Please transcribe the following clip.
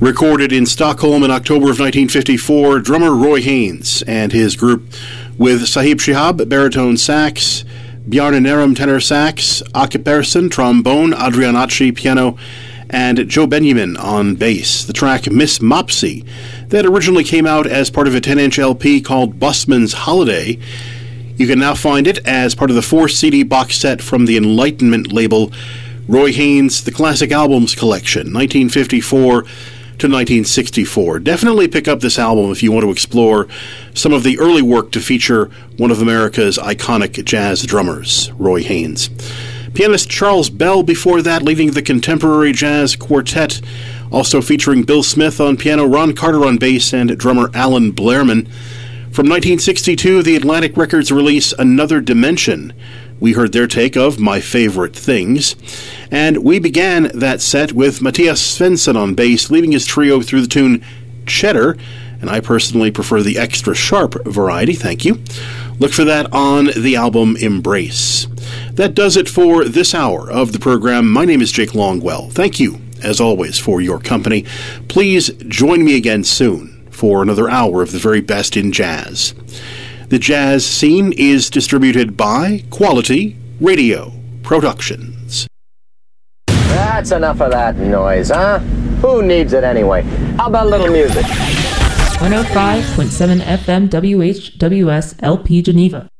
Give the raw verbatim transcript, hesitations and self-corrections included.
Recorded in Stockholm in October of nineteen fifty-four, drummer Roy Haynes and his group with Sahib Shihab, baritone sax, Bjarne Nærum, tenor sax, Åke Persson, trombone, Adrian Achi, piano, and Joe Benjamin on bass. The track Miss Mopsy, that originally came out as part of a ten-inch L P called Busman's Holiday. You can now find it as part of the four-C D box set from the Enlightenment label, Roy Haynes' The Classic Albums Collection, nineteen fifty-four to nineteen sixty-four. Definitely pick up this album if you want to explore some of the early work to feature one of America's iconic jazz drummers, Roy Haynes. Pianist Charles Bell before that, leading the Contemporary Jazz Quartet, also featuring Bill Smith on piano, Ron Carter on bass, and drummer Alan Blairman. From nineteen sixty-two, the Atlantic Records release Another Dimension. We heard their take of My Favorite Things. And we began that set with Matthias Svensson on bass, leading his trio through the tune Cheddar, and I personally prefer the extra sharp variety, thank you. Look for that on the album Embrace. That does it for this hour of the program. My name is Jake Longwell. Thank you, as always, for your company. Please join me again soon for another hour of the very best in jazz. The Jazz Scene is distributed by Quality Radio Productions. That's enough of that noise, huh? Who needs it anyway? How about a little music? one oh five point seven F M W H W S L P Geneva.